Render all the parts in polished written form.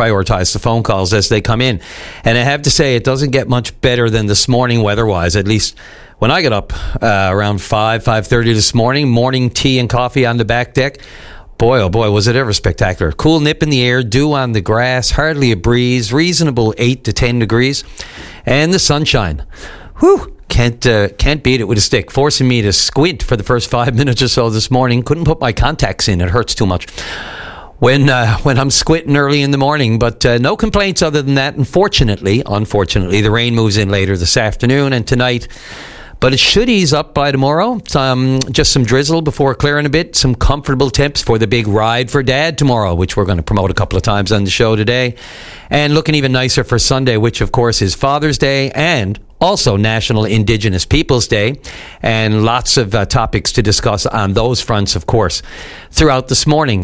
prioritize the phone calls as they come in. And I have to say, it doesn't get much better than this morning weather-wise, at least when I got up around 5:30 this morning tea and coffee on the back deck. Boy, oh boy, was it ever spectacular. Cool nip in the air, dew on the grass, hardly a breeze, reasonable 8 to 10 degrees, and the sunshine. Whew, can't beat it with a stick, forcing me to squint for the first 5 minutes or so this morning. Couldn't put my contacts in, it hurts too much when I'm squinting early in the morning, but no complaints other than that. Unfortunately, the rain moves in later this afternoon and tonight. But it should ease up by tomorrow. Just some drizzle before clearing a bit. Some comfortable temps for the big ride for Dad tomorrow, which we're going to promote a couple of times on the show today. And looking even nicer for Sunday, which of course is Father's Day and also National Indigenous Peoples Day. And lots of topics to discuss on those fronts, of course, throughout this morning.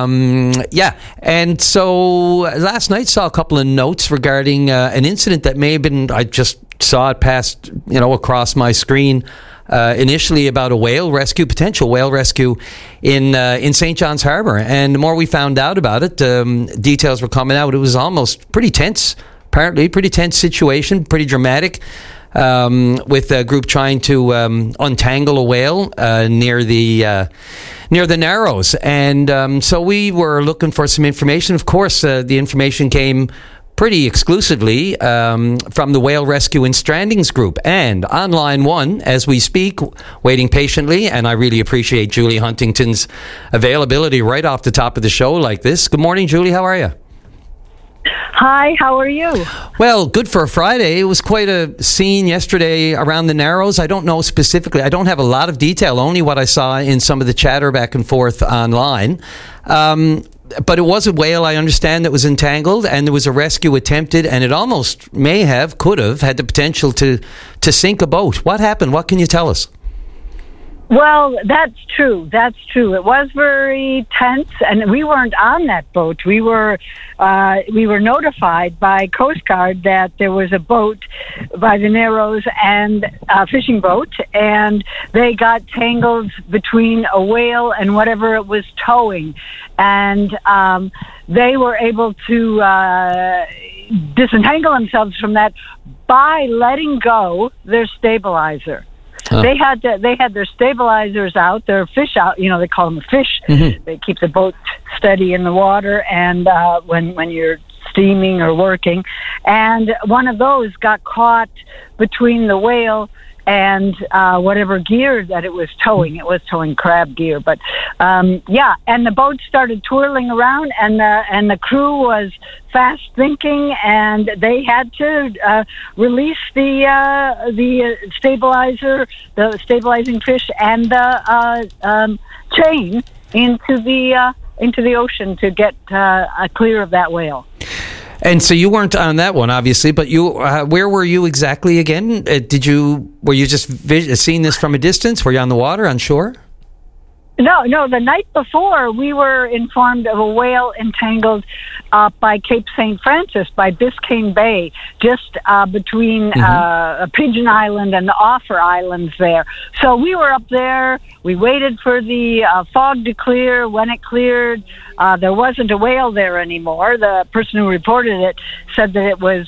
And so last night saw a couple of notes regarding an incident that may have been, I just saw it passed, across my screen initially about a potential whale rescue in St. John's Harbour. And the more we found out about it, details were coming out. It was almost pretty tense, apparently, pretty tense situation, pretty dramatic, with a group trying to untangle a whale near the Narrows. And so we were looking for some information. Of course, the information came pretty exclusively from the Whale Rescue and Strandings Group. And on line one, as we speak, waiting patiently, and I really appreciate Julie Huntington's availability right off the top of the show like this. Good morning, Julie. How are you? Hi, how are you? Well, good for a Friday. It was quite a scene yesterday around the Narrows. I don't know specifically. I don't have a lot of detail, only what I saw in some of the chatter back and forth online. But it was a whale, I understand, that was entangled, and there was a rescue attempted, and it almost could have had the potential to sink a boat. What happened? What can you tell us? Well, that's true. It was very tense, and we weren't on that boat. We were notified by Coast Guard that there was a boat by the Narrows and a fishing boat, and they got tangled between a whale and whatever it was towing, and they were able to disentangle themselves from that by letting go their stabilizer. They had their stabilizers out, their fish out. They call them a fish. Mm-hmm. They keep the boat steady in the water, and when you're steaming or working, and one of those got caught between the whale and whatever gear that it was towing. It was towing crab gear, but and the boat started twirling around, and the crew was fast thinking, and they had to release the stabilizer, the stabilizing fish, and the chain into the ocean to get clear of that whale. And so you weren't on that one, obviously, but you, where were you exactly again? Were you just seeing this from a distance? Were you on the water, on shore? No, the night before, we were informed of a whale entangled by Cape St. Francis, by Biscayne Bay, just between Pigeon Island and the Offer Islands there. So we were up there. We waited for the fog to clear. When it cleared, there wasn't a whale there anymore. The person who reported it said that it was,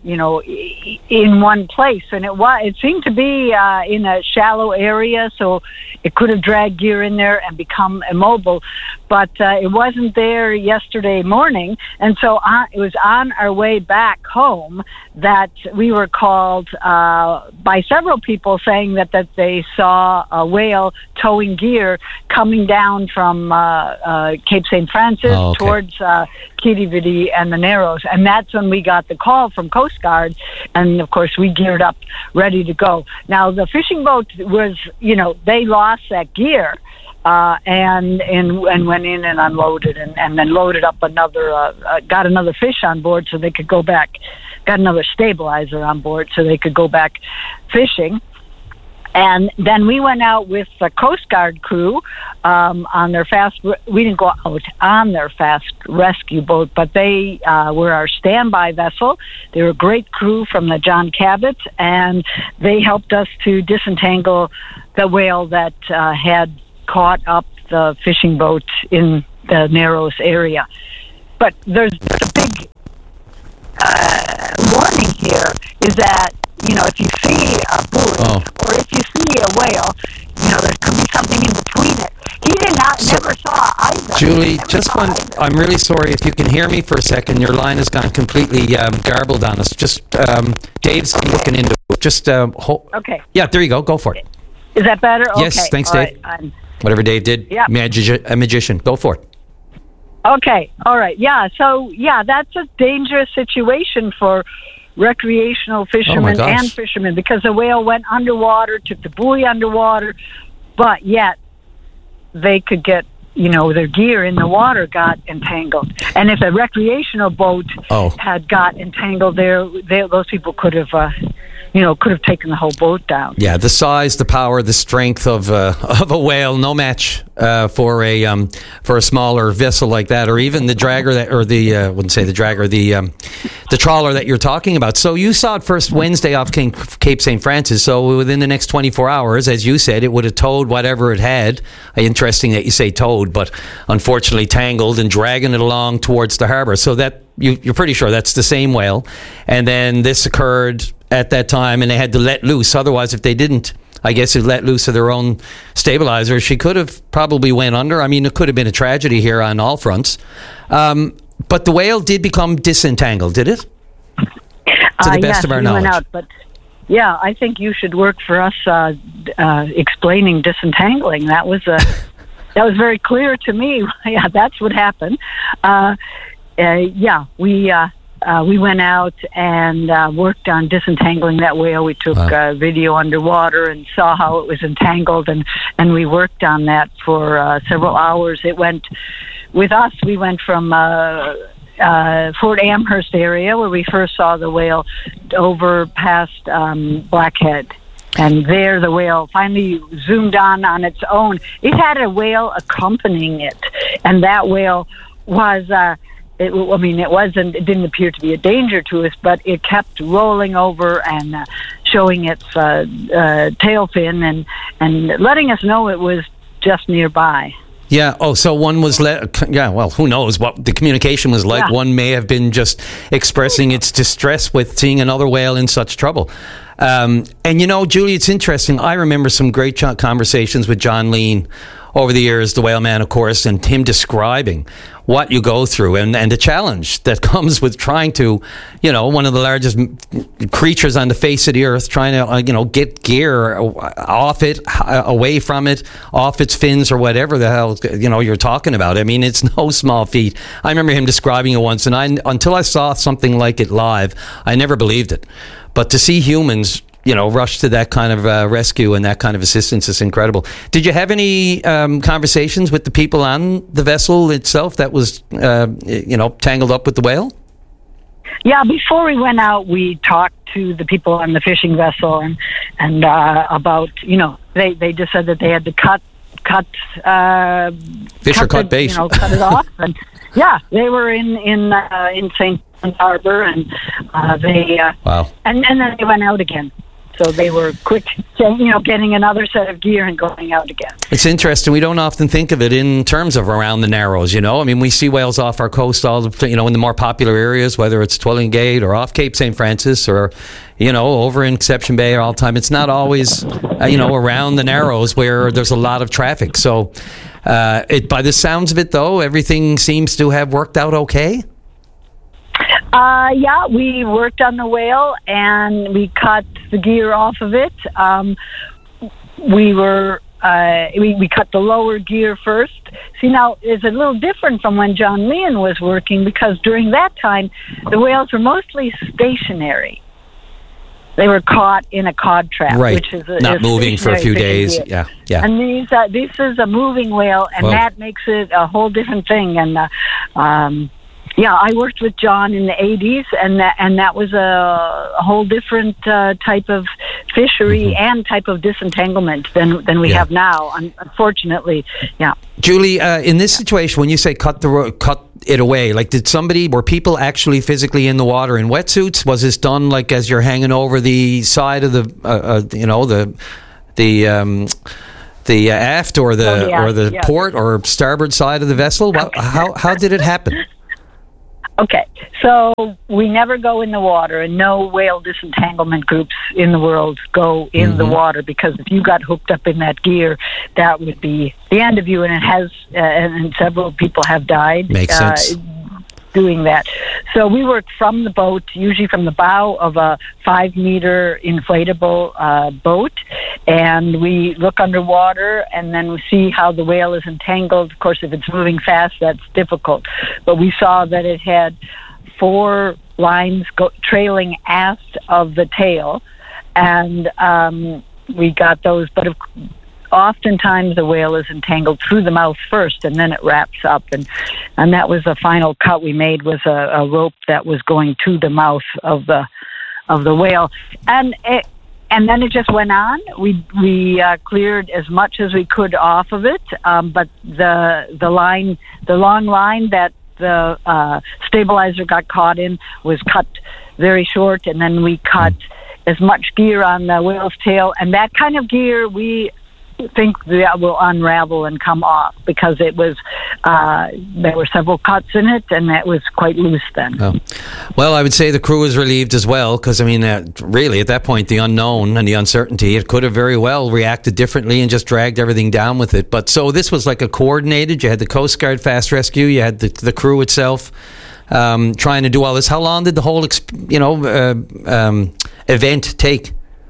in one place, and it seemed to be in a shallow area, so it could have dragged gear in there and become immobile, but it wasn't there yesterday morning, and so it was on our way back home that we were called by several people saying that they saw a whale towing gear coming down from Cape St. Francis towards Quidi and the Narrows, and that's when we got the call from Coast Guard, and of course we geared up ready to go. Now the fishing boat was, they lost that gear, and went in and unloaded and then loaded up got another fish on board so they could go back, got another stabilizer on board so they could go back fishing. And then we went out with the Coast Guard crew on their we didn't go out on their fast rescue boat, but they were our standby vessel. They were a great crew from the John Cabot, and they helped us to disentangle the whale that had caught up the fishing boat in the Narrows area. But there's a big warning here is that, if you see a buoy or if you see a whale, there could be something in between it. He never saw either. Julie, I'm really sorry if you can hear me for a second. Your line has gone completely garbled on us. Just, Dave's looking into it. Just, okay. Yeah, there you go. Go for it. Is that better? Yes, okay. Thanks, all Dave. Right. Whatever Dave did, yeah. A magician. Go for it. Okay, all right. Yeah, so, that's a dangerous situation for recreational fishermen and fishermen because the whale went underwater, took the buoy underwater, but yet they could get, their gear in the water got entangled. And if a recreational boat had got entangled there, those people could have taken the whole boat down. Yeah, the size, the power, the strength of a whale, no match for a smaller vessel like that, or even the dragger I wouldn't say the dragger, the trawler that you're talking about. So you saw it first Wednesday off Cape St. Francis. So within the next 24 hours, as you said, it would have towed whatever it had. Interesting that you say towed, but unfortunately tangled and dragging it along towards the harbour. So that you're pretty sure that's the same whale. And then this occurred at that time, and they had to let loose. Otherwise, if they didn't, I guess it let loose of their own stabilizer, she could have probably went under. I mean, it could have been a tragedy here on all fronts. But the whale did become disentangled, did it? To the best of our knowledge. Went out, but I think you should work for us explaining disentangling. That was very clear to me. Yeah, that's what happened. We went out and worked on disentangling that whale. We took video underwater and saw how it was entangled, and we worked on that for several hours. It went, with us, we went from Fort Amherst area, where we first saw the whale, over past Blackhead. And there the whale finally zoomed on its own. It had a whale accompanying it, and that whale was... It didn't appear to be a danger to us, but it kept rolling over and showing its tail fin and letting us know it was just nearby. Yeah. Oh, so one was well, who knows what the communication was like. Yeah. One may have been just expressing its distress with seeing another whale in such trouble. And Julie, it's interesting. I remember some great conversations with John Lean over the years, the whale man, of course, and him describing what you go through and the challenge that comes with trying to, one of the largest creatures on the face of the earth, trying to, get gear off it, away from it, off its fins or whatever the hell, you're talking about. I mean, it's no small feat. I remember him describing it once, and until I saw something like it live, I never believed it. But to see humans, rush to that kind of rescue and that kind of assistance is incredible. Did you have any conversations with the people on the vessel itself that was, tangled up with the whale? Yeah, before we went out, we talked to the people on the fishing vessel and about, they just said that they had to cut bait, cut it off, and they were in St. Harbor, and they and then they went out again. So they were quick, getting another set of gear and going out again. It's interesting. We don't often think of it in terms of around the Narrows, I mean, we see whales off our coast all the, in the more popular areas, whether it's Twilling Gate or off Cape St. Francis or, over in Conception Bay all the time. It's not always, around the Narrows where there's a lot of traffic. So by the sounds of it, though, everything seems to have worked out okay. We worked on the whale and we cut the gear off of it. We cut the lower gear first. See, now it's a little different from when John Lean was working, because during that time the whales were mostly stationary. They were caught in a cod trap, right. Which is not moving for a few days. Yeah. And this is a moving whale, and that makes it a whole different thing. And I worked with John in the 80s, and that was a whole different type of fishery and type of disentanglement than we have now, unfortunately. Yeah. Julie, in this situation, when you say cut it away, like were people actually physically in the water in wetsuits? Was this done like as you're hanging over the side of the aft or the port or starboard side of the vessel? How did it happen? Okay, so we never go in the water, and no whale disentanglement groups in the world go in the water, because if you got hooked up in that gear, that would be the end of you, and it has, and several people have died. Makes sense. Doing that. So we work from the boat, usually from the bow of a 5-meter inflatable boat, and we look underwater, and then we see how the whale is entangled. Of course, if it's moving fast, that's difficult. But we saw that it had 4 lines trailing aft of the tail, and we got those. But oftentimes the whale is entangled through the mouth first, and then it wraps up, and that was the final cut we made, was a rope that was going to the mouth of the whale, and then it just went on. We cleared as much as we could off of it, but the long line that the stabilizer got caught in was cut very short, and then we cut as much gear on the whale's tail, and that kind of gear we think that will unravel and come off, because it was there were several cuts in it, and that was quite loose then. Oh. Well, I would say the crew was relieved as well, because I mean, really at that point, the unknown and the uncertainty, it could have very well reacted differently and just dragged everything down with it. But so this was like a coordinated. You had the Coast Guard fast rescue, you had the crew itself trying to do all this. How long did the whole event take?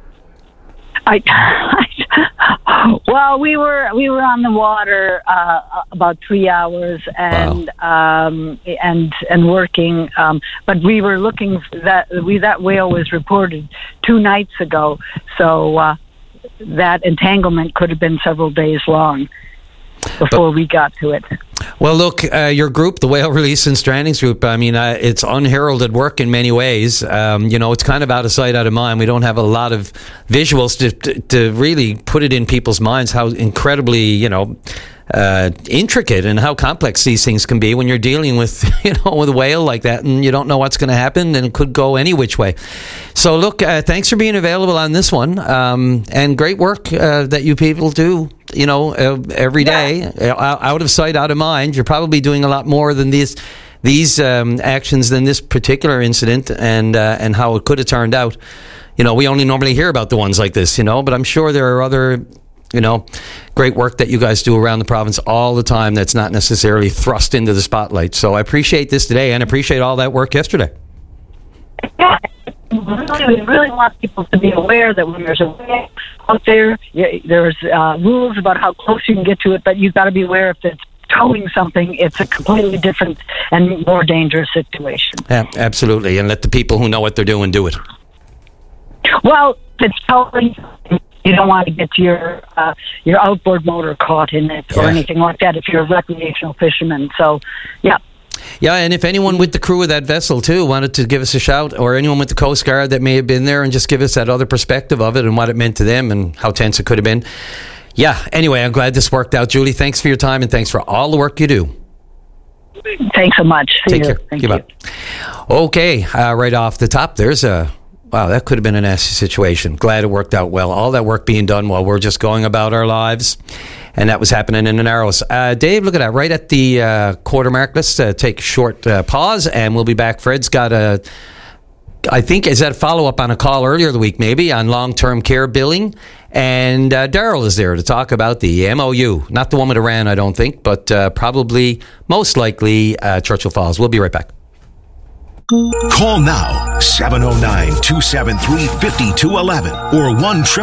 Well, we were on the water about 3 hours, and Wow. and working. But we were looking that whale was reported 2 nights ago, so that entanglement could have been several days long before we got to it. Well, look, your group, the Whale Release and Strandings Group, I mean, it's unheralded work in many ways. It's kind of out of sight, out of mind. We don't have a lot of visuals to really put it in people's minds how incredibly, intricate and how complex these things can be when you're dealing with, with a whale like that, and you don't know what's going to happen, and it could go any which way. So, look, thanks for being available on this one, and great work that you people do. Every day, out of sight, out of mind. You're probably doing a lot more than these actions than this particular incident, and how it could have turned out. We only normally hear about the ones like this, but I'm sure there are other, great work that you guys do around the province all the time that's not necessarily thrust into the spotlight. So I appreciate this today, and appreciate all that work yesterday. Yeah. We really want people to be aware that when there's a whale out there, there's rules about how close you can get to it, but you've got to be aware if it's towing something, it's a completely different and more dangerous situation. Yeah, absolutely, and let the people who know what they're doing do it. Well, if it's towing, you don't want to get your outboard motor caught in it or anything like that if you're a recreational fisherman. So, yeah. Yeah, and if anyone with the crew of that vessel, too, wanted to give us a shout, or anyone with the Coast Guard that may have been there, and just give us that other perspective of it and what it meant to them and how tense it could have been. Yeah, anyway, I'm glad this worked out. Julie, thanks for your time, and thanks for all the work you do. Thanks so much. Take care. Thank you. Okay, right off the top, there's wow, that could have been a nasty situation. Glad it worked out well. All that work being done while we're just going about our lives. And that was happening in the Narrows. Dave, look at that. Right at the quarter mark. Let's take a short pause, and we'll be back. Fred's got I think, is that a follow-up on a call earlier the week, maybe, on long-term care billing. And Daryl is there to talk about the MOU. Not the one with Iran, I don't think, but probably, most likely, Churchill Falls. We'll be right back. Call now, 709-273-5211 or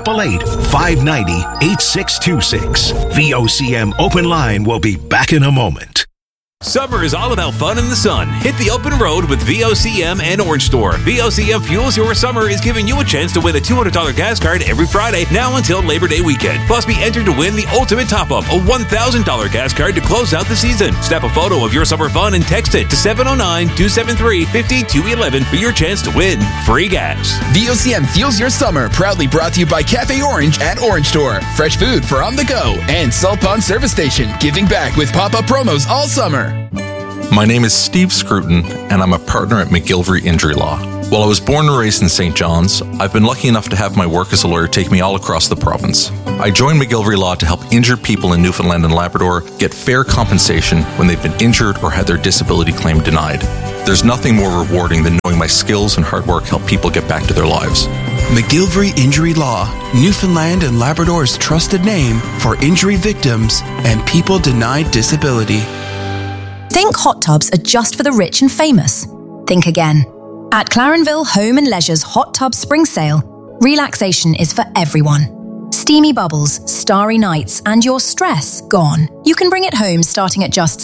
1-888-590-8626. VOCM Open Line will be back in a moment. Summer is all about fun in the sun. Hit the open road with VOCM and Orange Store. VOCM Fuels Your Summer is giving you a chance to win a $200 gas card every Friday, now until Labor Day weekend. Plus, be entered to win the ultimate top-up, a $1,000 gas card to close out the season. Snap a photo of your summer fun and text it to 709-273-5211 for your chance to win free gas. VOCM Fuels Your Summer, proudly brought to you by Cafe Orange at Orange Store. Fresh food for on the go. And Salt Pond Service Station, giving back with pop-up promos all summer. My name is Steve Scruton, and I'm a partner at McGillivray Injury Law. While I was born and raised in St. John's, I've been lucky enough to have my work as a lawyer take me all across the province. I joined McGillivray Law to help injured people in Newfoundland and Labrador get fair compensation when they've been injured or had their disability claim denied. There's nothing more rewarding than knowing my skills and hard work help people get back to their lives. McGilvery Injury Law, Newfoundland and Labrador's trusted name for injury victims and people denied disability. Think hot tubs are just for the rich and famous? Think again. At Clarenville Home and Leisure's Hot Tub Spring Sale, relaxation is for everyone. Steamy bubbles, starry nights, and your stress gone. You can bring it home starting at just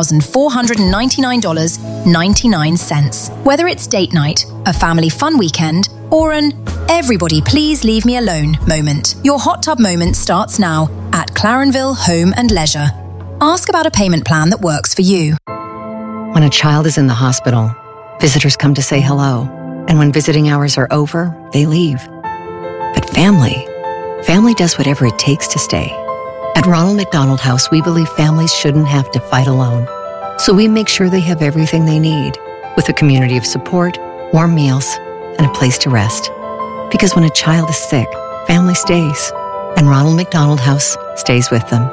$6,499.99. Whether it's date night, a family fun weekend, or an everybody please leave me alone moment. Your hot tub moment starts now at Clarenville Home and Leisure. Ask about a payment plan that works for you. When a child is in the hospital, visitors come to say hello. And when visiting hours are over, they leave. But family does whatever it takes to stay. At Ronald McDonald House, we believe families shouldn't have to fight alone. So we make sure they have everything they need, with a community of support, warm meals, and a place to rest. Because when a child is sick, family stays, and Ronald McDonald House stays with them.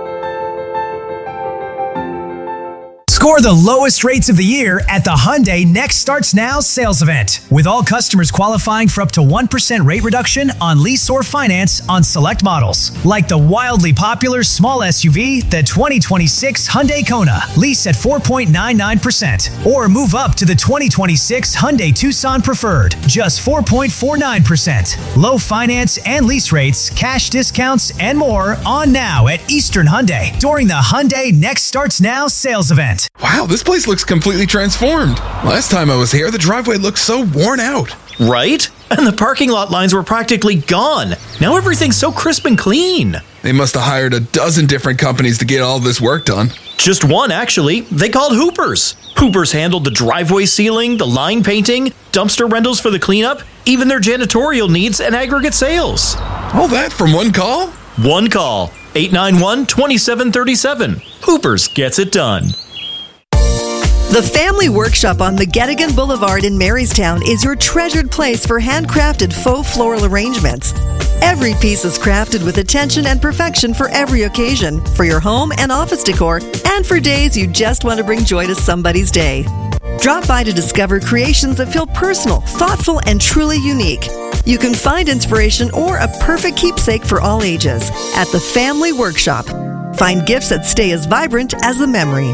Score the lowest rates of the year at the Hyundai Next Starts Now sales event, with all customers qualifying for up to 1% rate reduction on lease or finance on select models, like the wildly popular small SUV, the 2026 Hyundai Kona, lease at 4.99%, or move up to the 2026 Hyundai Tucson Preferred, just 4.49%. Low finance and lease rates, cash discounts, and more on now at Eastern Hyundai during the Hyundai Next Starts Now sales event. Wow, this place looks completely transformed. Last time I was here, the driveway looked so worn out. Right? And the parking lot lines were practically gone. Now everything's so crisp and clean. They must have hired a dozen different companies to get all this work done. Just one, actually. They called Hoopers. Hoopers handled the driveway sealing, the line painting, dumpster rentals for the cleanup, even their janitorial needs and aggregate sales. All that from one call? One call. 891-2737. Hoopers gets it done. The Family Workshop on McGettigan Boulevard in Marystown is your treasured place for handcrafted faux floral arrangements. Every piece is crafted with attention and perfection for every occasion, for your home and office decor, and for days you just want to bring joy to somebody's day. Drop by to discover creations that feel personal, thoughtful, and truly unique. You can find inspiration or a perfect keepsake for all ages at the Family Workshop. Find gifts that stay as vibrant as the memory.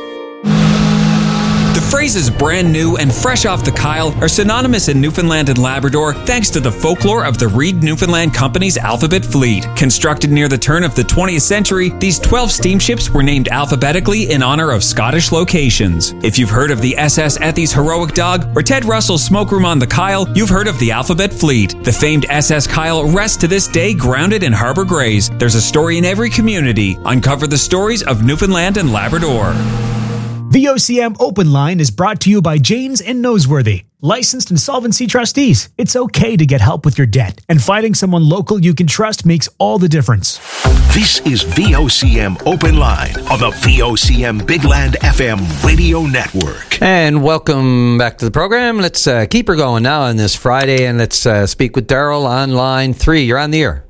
The phrases brand new and fresh off the Kyle are synonymous in Newfoundland and Labrador thanks to the folklore of the Reed Newfoundland Company's Alphabet Fleet. Constructed near the turn of the 20th century, these 12 steamships were named alphabetically in honor of Scottish locations. If you've heard of the SS Ethy's Heroic Dog or Ted Russell's Smoke Room on the Kyle, you've heard of the Alphabet Fleet. The famed SS Kyle rests to this day grounded in Harbour Grays. There's a story in every community. Uncover the stories of Newfoundland and Labrador. VOCM Open Line is brought to you by Janes and Noseworthy, licensed insolvency trustees. It's okay to get help with your debt, and finding someone local you can trust makes all the difference. This is VOCM Open Line on the VOCM Big Land FM radio network. And welcome back to the program. Let's keep her going now on this Friday, and let's speak with Daryl on line 3. You're on the air.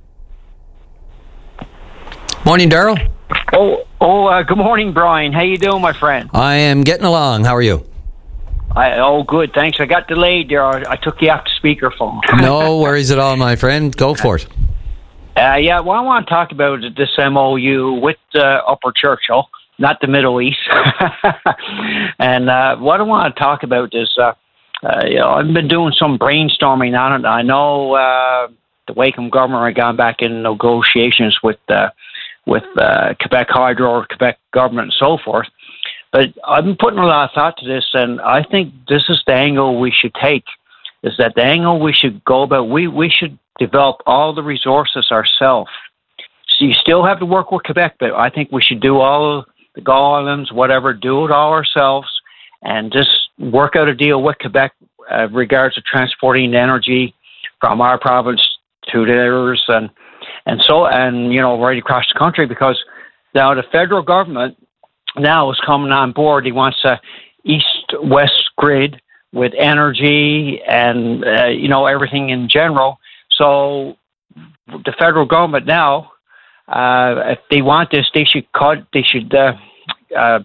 Morning, Daryl. Good morning, Brian. How you doing, my friend? I am getting along. How are you? Good, thanks. I got delayed there. I took you off the speakerphone. No worries at all, my friend. Go for it. What I want to talk about is this MOU with Upper Churchill, not the Middle East. And what I want to talk about is, I've been doing some brainstorming on it. I know the Wakeham government are gone back in negotiations with Quebec Hydro, Quebec government, and so forth. But I've been putting a lot of thought to this, and I think this is the angle we should take, is that the angle we should go about, we should develop all the resources ourselves. So you still have to work with Quebec, but I think we should do all the Gull Islands, whatever, do it all ourselves, and just work out a deal with Quebec regards to transporting energy from our province to theirs, and right across the country, because now the federal government now is coming on board. He wants a east-west grid with energy and everything in general. So the federal government now, if they want this, they should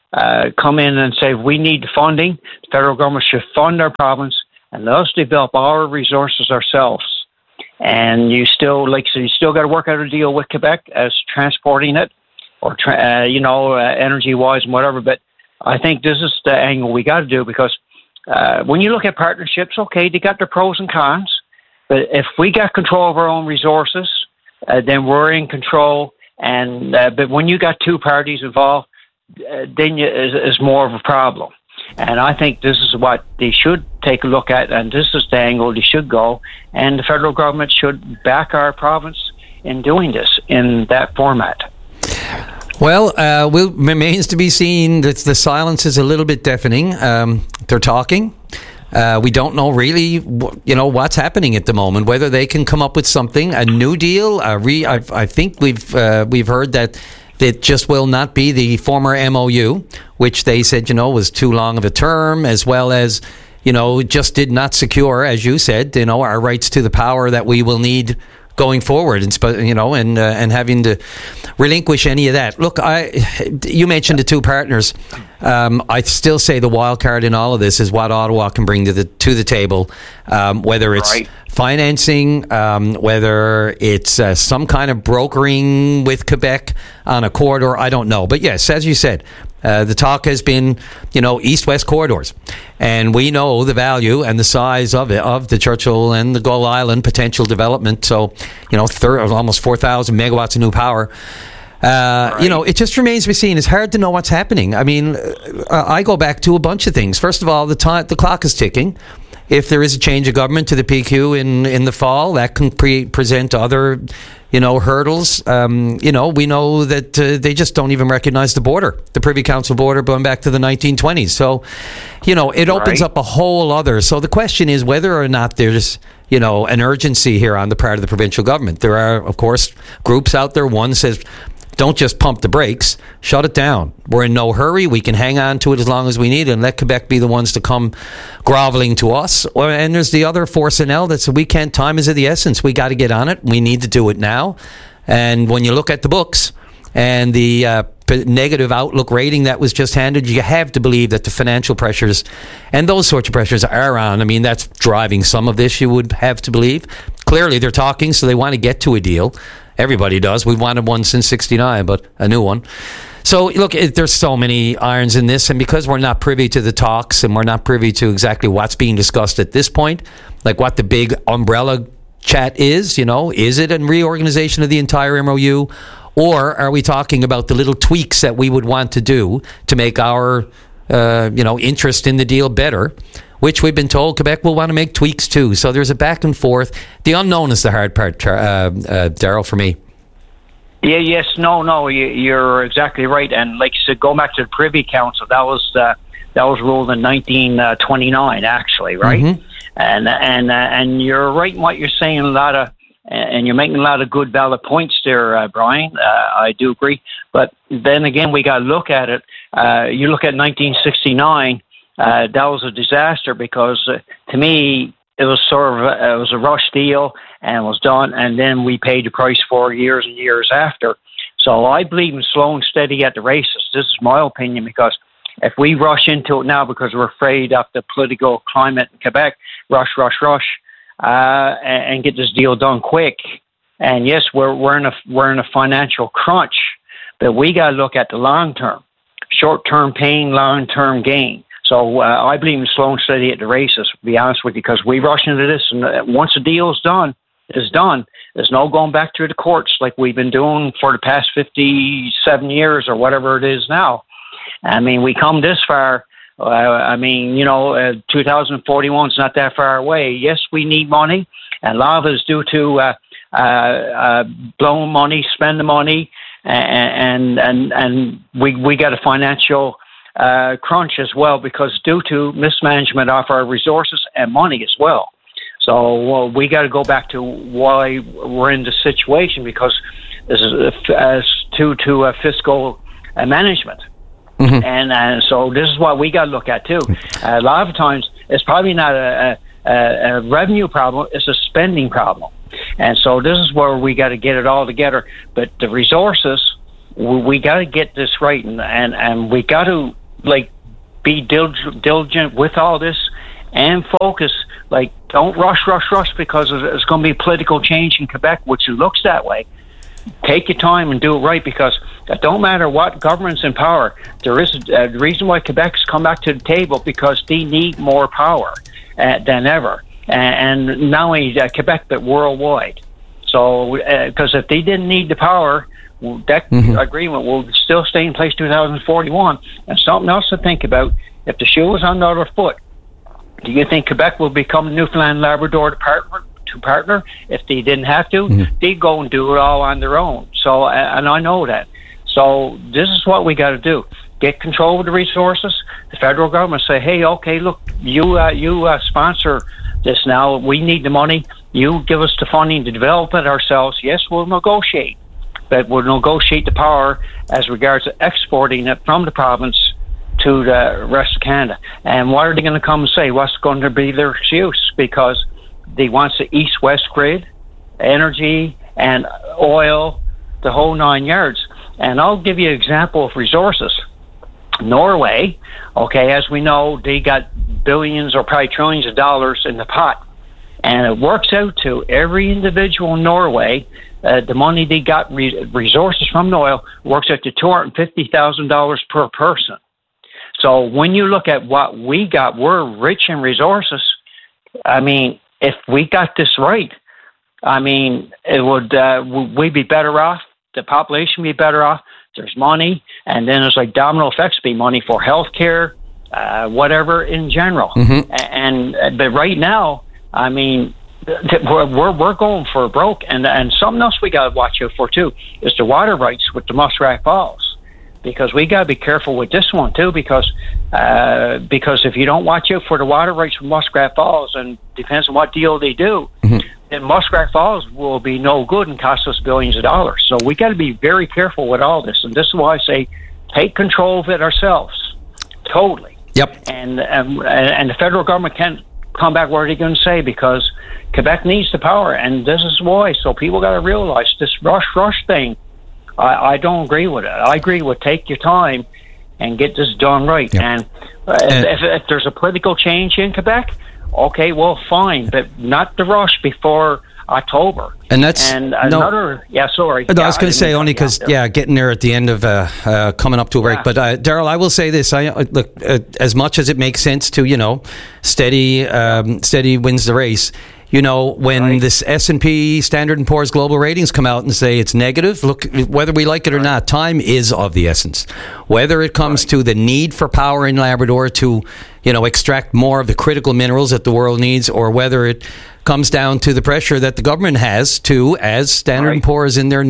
come in and say we need funding. The federal government should fund our province and let us develop our resources ourselves. And you still, you still got to work out a deal with Quebec as transporting it, or energy-wise and whatever. But I think this is the angle we got to do, because when you look at partnerships, okay, they got their pros and cons. But if we got control of our own resources, then we're in control. And but when you got two parties involved, then is more of a problem. And I think this is what they should take a look at, and this is the angle they should go. And the federal government should back our province in doing this in that format. Well, remains to be seen. The silence is a little bit deafening. They're talking. We don't know really, what's happening at the moment. Whether they can come up with something, a new deal. I think we've heard that it just will not be the former MOU, which they said, was too long of a term, as well as, just did not secure, as you said, our rights to the power that we will need going forward, and having to relinquish any of that. Look, you mentioned the two partners. I still say the wild card in all of this is what Ottawa can bring to the table, whether it's financing, whether it's some kind of brokering with Quebec on a corridor. I don't know, but yes, as you said, the talk has been, east-west corridors, and we know the value and the size of the Churchill and the Gull Island potential development. So, almost 4,000 megawatts of new power. It just remains to be seen. It's hard to know what's happening. I mean, I go back to a bunch of things. First of all, the clock is ticking. If there is a change of government to the PQ in the fall, that can present other hurdles. We know that they just don't even recognize the border, the Privy Council border going back to the 1920s. So, it opens up a whole other. So the question is whether or not there's, an urgency here on the part of the provincial government. There are, of course, groups out there. One says, don't just pump the brakes, shut it down. We're in no hurry. We can hang on to it as long as we need and let Quebec be the ones to come groveling to us. And there's the other force in L that said, time is of the essence. We got to get on it. We need to do it now. And when you look at the books and the negative outlook rating that was just handed, you have to believe that the financial pressures and those sorts of pressures are on. I mean, that's driving some of this, you would have to believe. Clearly, they're talking, so they want to get to a deal. Everybody does. We've wanted one since '69, but a new one. So, look, there's so many irons in this, and because we're not privy to the talks and we're not privy to exactly what's being discussed at this point, like what the big umbrella chat is it a reorganization of the entire MOU, or are we talking about the little tweaks that we would want to do to make our, interest in the deal better? Which we've been told Quebec will want to make tweaks too. So there's a back and forth. The unknown is the hard part, Daryl, for me. Yeah, yes, no, you're exactly right. And like you said, going back to the Privy Council, that was ruled in 1929, actually, right? Mm-hmm. And you're right in what you're saying. And you're making a lot of good, valid points there, Brian. I do agree. But then again, we got to look at it. You look at 1969. That was a disaster because, to me, it was it was a rush deal and was done, and then we paid the price for years and years after. So I believe in slow and steady at the races. This is my opinion, because if we rush into it now because we're afraid of the political climate in Quebec, rush, and get this deal done quick. And yes, we're in a financial crunch, but we got to look at the long term, short-term pain, long-term gain. So I believe in slow and steady at the races, to be honest with you, because we rush into this, and once the deal is done. There's no going back through the courts like we've been doing for the past 57 years or whatever it is now. I mean, we come this far. 2041 is not that far away. Yes, we need money, and a lot of it is due to blowing money, spending money, and we got a financial crunch as well, because due to mismanagement of our resources and money as well. So we got to go back to why we're in this situation, because this is due to fiscal management. Mm-hmm. And so this is what we got to look at too. A lot of times it's probably not a revenue problem, it's a spending problem. And so this is where we got to get it all together. But the resources, we got to get this right, and we got to be diligent with all this and focus. Don't rush because there's going to be political change in Quebec, which it looks that way. Take your time and do it right, because it don't matter what government's in power. There is a reason why Quebec's come back to the table, because they need more power than ever, and not only Quebec but worldwide. So, because if they didn't need the power, that agreement will still stay in place 2041. And something else to think about: if the shoe was on the other foot, do you think Quebec will become Newfoundland Labrador to partner? If they didn't have to, they'd go and do it all on their own. So, and I know that. So this is what we got to do: get control of the resources. The federal government say, "Hey, okay, look, you sponsor this now. We need the money. You give us the funding to develop it ourselves. Yes, we'll negotiate, but we'll negotiate the power as regards to exporting it from the province to the rest of Canada." And what are they going to come and say? What's going to be their excuse? Because they want the east-west grid, energy and oil, the whole 9 yards. And I'll give you an example of resources. Norway, okay, as we know, they got billions or probably trillions of dollars in the pot. And it works out to every individual in Norway, the money they got, resources from the oil, works out to $250,000 per person. So when you look at what we got, we're rich in resources. I mean, if we got this right, I mean, it would we'd be better off. The population would be better off. There's money, and then there's domino effects, be money for healthcare, whatever in general. But right now, I mean, we're going for broke, and something else we got to watch out for too is the water rights with the Muskrat Falls, because we got to be careful with this one too, because if you don't watch out for the water rights with Muskrat Falls, and depends on what deal they do, then Muskrat Falls will be no good and cost us billions of dollars. So we got to be very careful with all this, and this is why I say take control of it ourselves, totally. Yep. And the federal government can't come back what are they going to say, because Quebec needs the power, and this is why. So people got to realize this rush thing. I don't agree with it. I agree with take your time and get this done right. Yep. And if there's a political change in Quebec, okay, well, fine, but not the rush before October. And that's another. Sorry. No, I was going to say only because getting there at the end of coming up to a break. But Daryl, I will say this: look, as much as it makes sense to steady wins the race. When this S&P Standard & Poor's global ratings come out and say it's negative, look, whether we like it or not, time is of the essence. Whether it comes to the need for power in Labrador to, extract more of the critical minerals that the world needs, or whether it comes down to the pressure that the government has to, as Standard & Poor's in their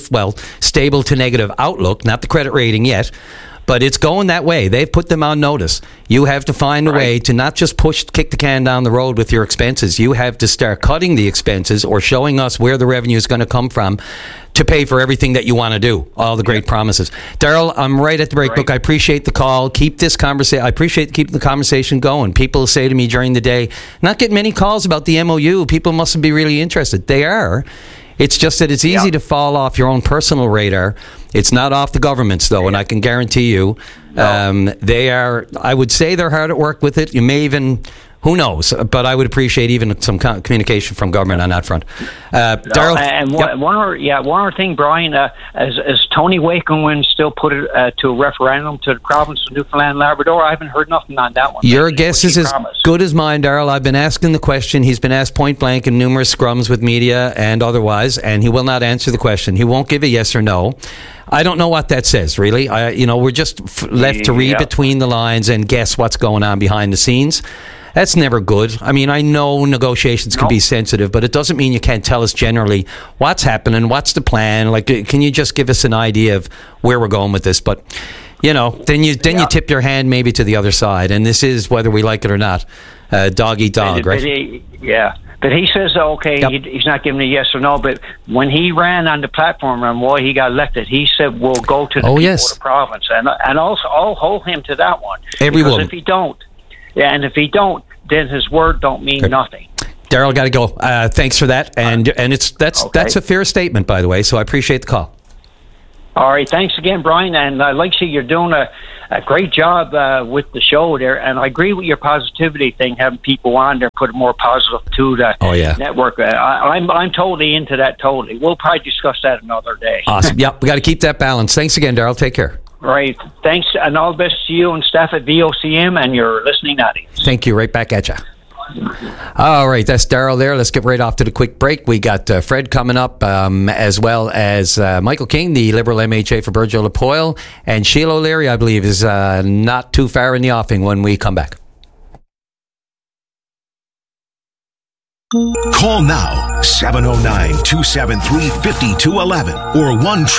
stable to negative outlook, not the credit rating yet, but it's going that way. They've put them on notice. You have to find a way to not just kick the can down the road with your expenses. You have to start cutting the expenses or showing us where the revenue is going to come from to pay for everything that you want to do. All the great promises. Daryl, I'm right at the break. Look, I appreciate the call. Keep this conversation. I appreciate keeping the conversation going. People say to me during the day, not getting many calls about the MOU. People must be really interested. They are. It's just that it's easy to fall off your own personal radar. It's not off the government's, though, and I can guarantee you they are, I would say they're hard at work with it. You may even, who knows, but I would appreciate even some communication from government on that front. Daryl? And one other thing, Brian, as Tony Wakelin still put it to a referendum to the province of Newfoundland and Labrador, I haven't heard nothing on that one. Your guess is as good as mine, Daryl. I've been asking the question. He's been asked point blank in numerous scrums with media and otherwise, and he will not answer the question. He won't give a yes or no. I don't know what that says, really. We're just left to read between the lines and guess what's going on behind the scenes. That's never good. I mean, I know negotiations can be sensitive, but it doesn't mean you can't tell us generally what's happening, what's the plan. Can you just give us an idea of where we're going with this? But, then you tip your hand maybe to the other side, and this is, whether we like it or not, dog eat dog, right? But he says, he's not giving a yes or no, but when he ran on the platform and why he got elected, he said, we'll go to the people of the province. And also, I'll hold him to that one. Because if he don't, if he don't, then his word don't mean nothing. Daryl, got to go. Thanks for that. And that's a fair statement, by the way, so I appreciate the call. All right, thanks again, Brian. And I like to see you're doing a great job with the show there. And I agree with your positivity thing, having people on there, put more positive to the network. I'm totally into that, totally. We'll probably discuss that another day. Awesome. Yep, we got to keep that balance. Thanks again, Daryl. Take care. Right. Thanks, and all the best to you and staff at VOCM and your listening audience. Thank you. Right back at you. All right, that's Daryl there. Let's get right off to the quick break. We got Fred coming up, as well as Michael King, the Liberal MHA for Burgeo-Lapoil, and Sheila O'Leary, I believe, is not too far in the offing when we come back. Call now, 709-273-5211 or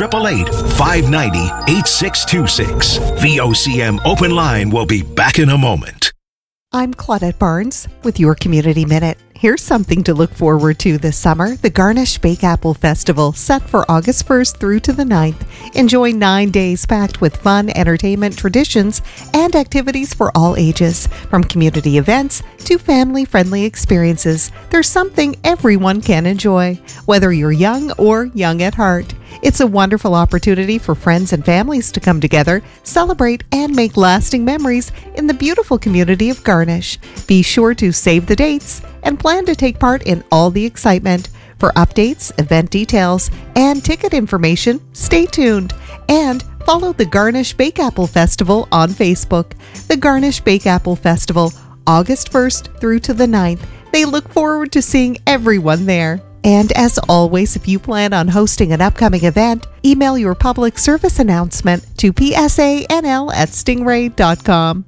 1-888-590-8626. VOCM Open Line will be back in a moment. I'm Claudette Barnes with your Community Minute. Here's something to look forward to this summer. The Garnish Bake Apple Festival, set for August 1st through to the 9th. Enjoy 9 days packed with fun, entertainment, traditions, and activities for all ages. From community events to family-friendly experiences, there's something everyone can enjoy, whether you're young or young at heart. It's a wonderful opportunity for friends and families to come together, celebrate, and make lasting memories in the beautiful community of Garnish. Be sure to save the dates and plan to take part in all the excitement. For updates, event details, and ticket information, stay tuned and follow the Garnish Bake Apple Festival on Facebook. The Garnish Bake Apple Festival, August 1st through to the 9th. They look forward to seeing everyone there. And as always, if you plan on hosting an upcoming event, email your public service announcement to psanl@stingray.com.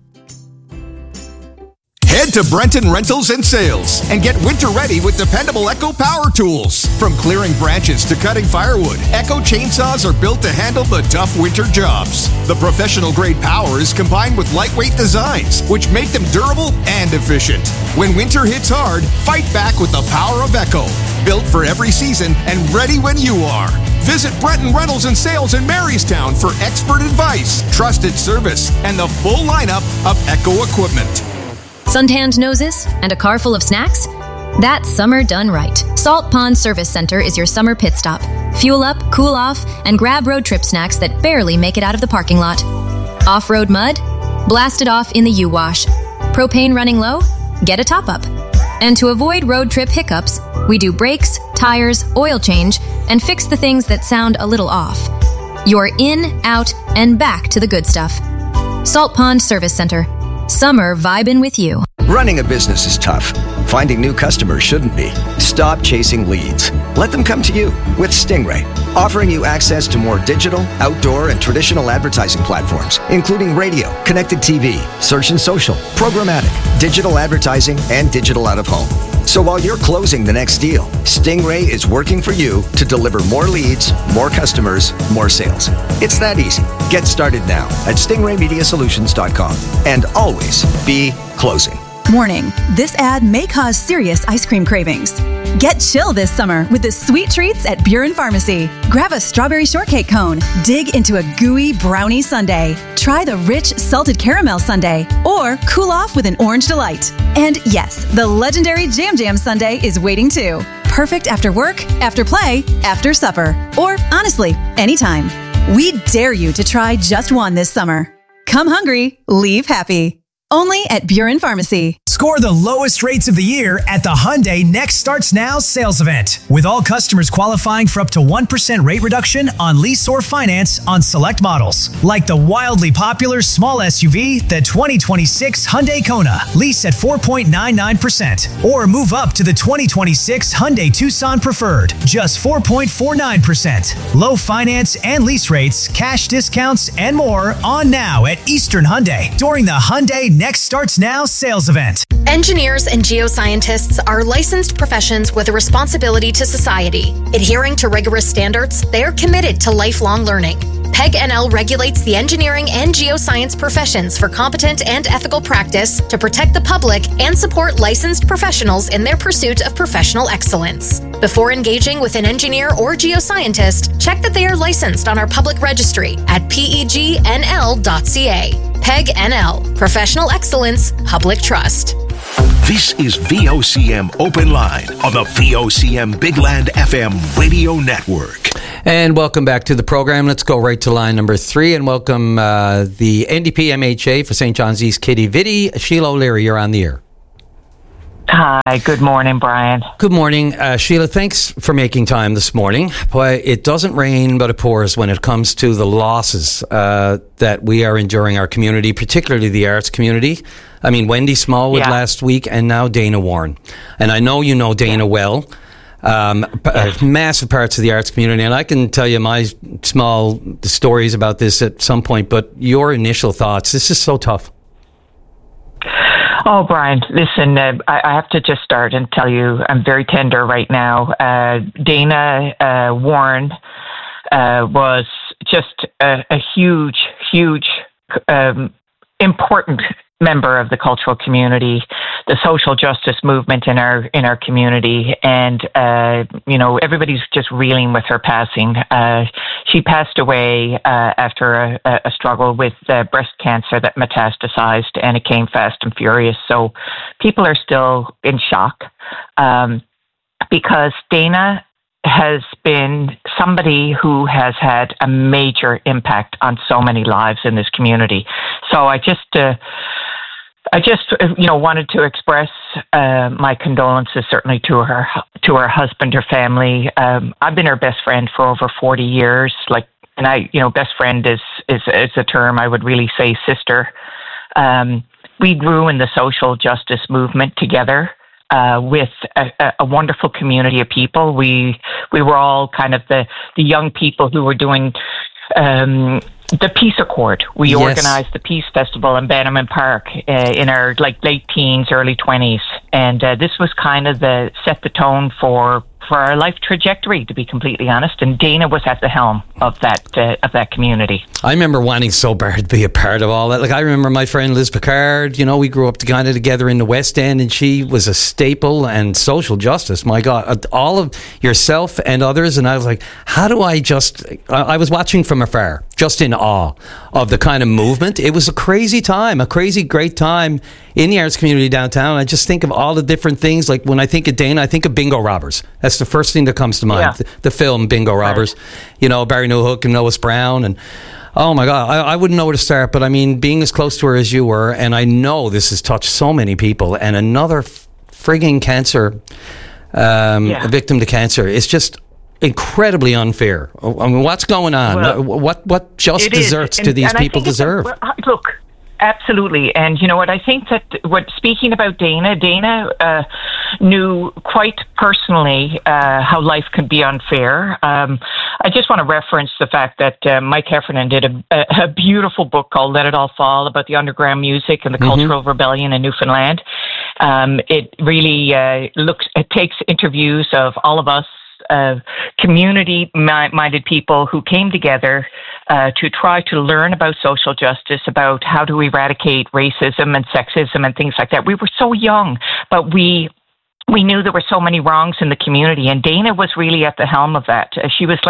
Head to Brenton Rentals and Sales and get winter ready with dependable Echo power tools. From clearing branches to cutting firewood, Echo chainsaws are built to handle the tough winter jobs. The professional grade power is combined with lightweight designs, which make them durable and efficient. When winter hits hard, fight back with the power of Echo. Built for every season and ready when you are. Visit Brenton Rentals and Sales in Marystown for expert advice, trusted service, and the full lineup of Echo equipment. Suntanned noses and a car full of snacks? That's summer done right. Salt Pond Service Center is your summer pit stop. Fuel up, cool off, and grab road trip snacks that barely make it out of the parking lot. Off-road mud? Blast it off in the U-Wash. Propane running low? Get a top-up. And to avoid road trip hiccups, we do brakes, tires, oil change, and fix the things that sound a little off. You're in, out, and back to the good stuff. Salt Pond Service Center. Summer vibin' with you. Running a business is tough. Finding new customers shouldn't be. Stop chasing leads. Let them come to you with Stingray, offering you access to more digital, outdoor, and traditional advertising platforms, including radio, connected TV, search and social, programmatic, digital advertising, and digital out of home. So while you're closing the next deal, Stingray is working for you to deliver more leads, more customers, more sales. It's that easy. Get started now at stingraymediasolutions.com and always be closing. Warning, this ad may cause serious ice cream cravings. Get chill this summer with the sweet treats at Buren Pharmacy. Grab a strawberry shortcake cone, dig into a gooey brownie sundae, try the rich salted caramel sundae, or cool off with an orange delight. And yes, the legendary Jam Jam sundae is waiting too. Perfect after work, after play, after supper, or honestly, anytime. We dare you to try just one this summer. Come hungry, leave happy. Only at Buren Pharmacy. Score the lowest rates of the year at the Hyundai Next Starts Now sales event. With all customers qualifying for up to 1% rate reduction on lease or finance on select models. Like the wildly popular small SUV, the 2026 Hyundai Kona. Lease at 4.99%. Or move up to the 2026 Hyundai Tucson Preferred. Just 4.49%. Low finance and lease rates, cash discounts, and more on now at Eastern Hyundai during the Hyundai Next Starts Now sales event. Engineers and geoscientists are licensed professions with a responsibility to society. Adhering to rigorous standards, they are committed to lifelong learning. PEG-NL regulates the engineering and geoscience professions for competent and ethical practice to protect the public and support licensed professionals in their pursuit of professional excellence. Before engaging with an engineer or geoscientist, check that they are licensed on our public registry at pegnl.ca. PEG-NL. Professional excellence, public trust. This is VOCM Open Line on the VOCM Big Land FM radio network. And welcome back to the program. Let's go right to line number 3 and welcome the NDP MHA for St. John's East, Kitty Vitti. Sheila O'Leary, you're on the air. Hi, good morning, Brian. Good morning. Sheila, thanks for making time this morning. Boy, it doesn't rain, but it pours when it comes to the losses that we are enduring our community, particularly the arts community. I mean, Wendy Smallwood last week and now Dana Warren. And I know you know Dana well. Massive parts of the arts community, and I can tell you my small stories about this at some point, but your initial thoughts, this is so tough. Oh, Brian, listen, I have to just start and tell you I'm very tender right now. Dana Warren was just a huge, important member of the cultural community, the social justice movement in our community, and everybody's just reeling with her passing. She passed away after a struggle with breast cancer that metastasized, and it came fast and furious. So people are still in shock because Dana has been somebody who has had a major impact on so many lives in this community. So I just wanted to express my condolences certainly to her husband, her family. I've been her best friend for over 40 years. Best friend is a term I would really say sister. We grew in the social justice movement together. With a wonderful community of people. We were all kind of the young people who were doing the Peace Accord. We organized the Peace Festival in Bannerman Park in our late teens, early 20s. And this was kind of set the tone for our life trajectory, to be completely honest. And Dana was at the helm of that community. I remember wanting so bad to be a part of all that. Like, I remember my friend Liz Picard, we grew up kind of together in the West End, and she was a staple and social justice. My God, all of yourself and others. And I was like, how do I I was watching from afar, just in awe of the kind of movement. It was a crazy time, a crazy great time in the arts community downtown. I just think of all the different things. Like, when I think of Dana, I think of Bingo Robbers. That's the first thing that comes to mind. Yeah. The film Bingo Robbers. Barry Newhook and Lois Brown. And oh my God, I wouldn't know where to start. But I mean, being as close to her as you were, and I know this has touched so many people, and another frigging cancer, a victim to cancer, it's just incredibly unfair. I mean, what's going on? Well, what just desserts do these people deserve? Look, absolutely. And you know what? I think that speaking about Dana knew quite personally how life can be unfair. I just want to reference the fact that Mike Heffernan did a beautiful book called Let It All Fall about the underground music and the cultural rebellion in Newfoundland. It really it takes interviews of all of us, community-minded people who came together to try to learn about social justice, about how to eradicate racism and sexism and things like that. We were so young, but we knew there were so many wrongs in the community, and Dana was really at the helm of that. She was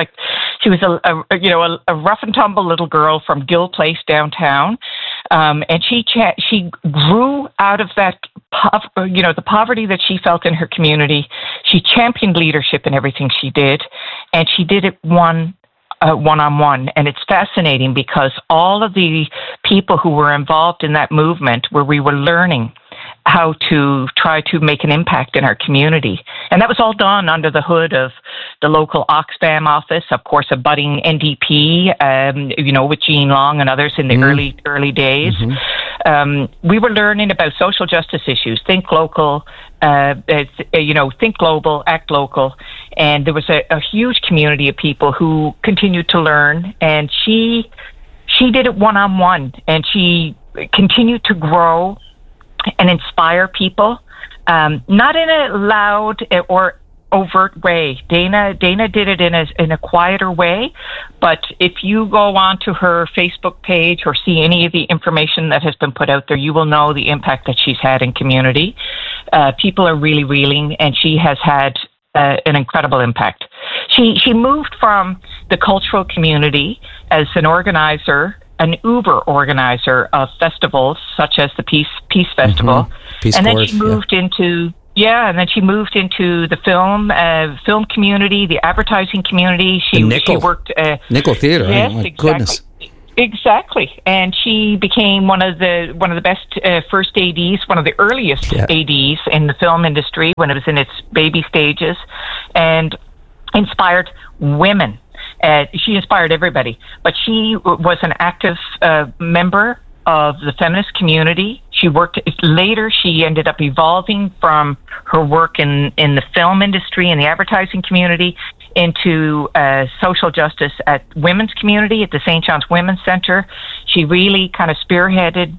a rough and tumble little girl from Gill Place downtown, and she grew out of that, the poverty that she felt in her community. She championed leadership in everything she did, and she did it one-on-one. And it's fascinating because all of the people who were involved in that movement, where we were learning how to try to make an impact in our community. And that was all done under the hood of the local Oxfam office, of course, a budding NDP, with Jean Long and others in the early days. We were learning about social justice issues, think local, think global, act local. And there was a huge community of people who continued to learn. And she did it one-on-one, and she continued to grow and inspire people, not in a loud or overt way. Dana did it in a quieter way, but if you go onto her Facebook page or see any of the information that has been put out there, you will know the impact that she's had in community. People are really reeling, and she has had an incredible impact. She moved from the cultural community as an organizer an uber organizer of festivals such as the Peace Festival. Peace and then Corps, she moved into the film community, the advertising community. She worked Nickel Theater. Yes, oh, my exactly. goodness. Exactly, and she became one of the best first ADs, one of the earliest ADs in the film industry when it was in its baby stages, and inspired women. She inspired everybody, but she was an active member of the feminist community. She ended up evolving from her work in the film industry and the advertising community into social justice at women's community at the St. John's Women's Centre. She really kind of spearheaded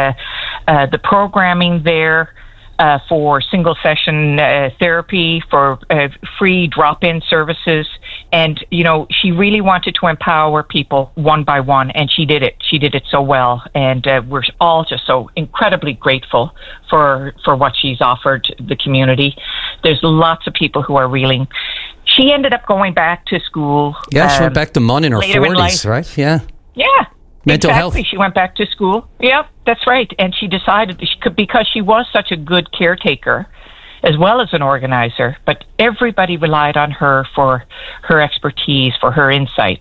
the programming there for single session therapy, for free drop-in services. And, she really wanted to empower people one by one, and she did it. She did it so well. And we're all just so incredibly grateful for what she's offered the community. There's lots of people who are reeling. She ended up going back to school. Yeah, she went back to MUN in her 40s, right? Yeah. Yeah. Mental health. health. She went back to school. Yeah, that's right. And she decided because she was such a good caretaker as well as an organizer, but everybody relied on her for her expertise, for her insight.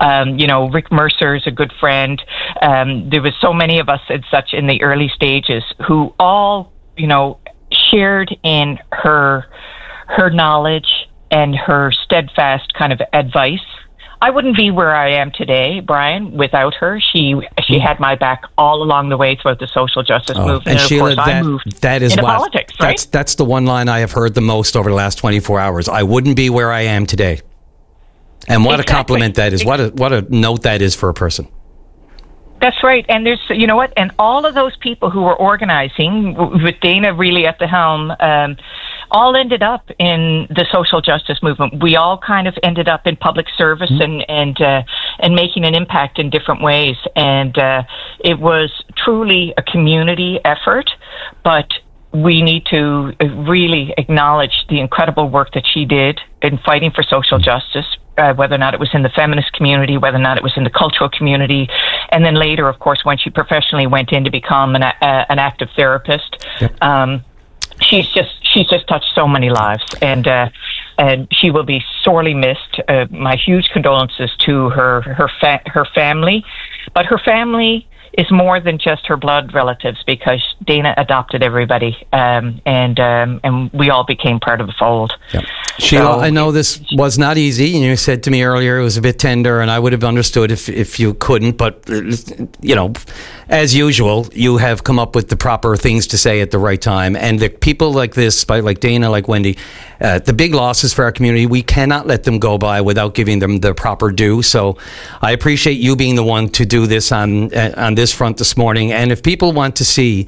Rick Mercer is a good friend. There was so many of us in the early stages who all, shared in her knowledge and her steadfast kind of advice. I wouldn't be where I am today, Brian, without her. She had my back all along the way throughout the social justice movement. And Sheila, of course, I moved that is into what, politics, right? That's the one line I have heard the most over the last 24 hours. I wouldn't be where I am today. And what a compliment that is. What a note that is for a person. That's right. And there's, and all of those people who were organizing with Dana really at the helm, all ended up in the social justice movement. We all kind of ended up in public service and making an impact in different ways. And it was truly a community effort, but we need to really acknowledge the incredible work that she did in fighting for social justice, whether or not it was in the feminist community, whether or not it was in the cultural community. And then later, of course, when she professionally went in to become an active therapist, she's just touched so many lives, and she will be sorely missed. My huge condolences to her family, but her family is more than just her blood relatives, because Dana adopted everybody, and we all became part of the fold. Yep. Sheila, I know this was not easy. You said to me earlier it was a bit tender, and I would have understood if you couldn't. But, as usual, you have come up with the proper things to say at the right time. And the people like this, like Dana, like Wendy, the big losses for our community, we cannot let them go by without giving them the proper due. So I appreciate you being the one to do this on this front this morning. And if people want to see,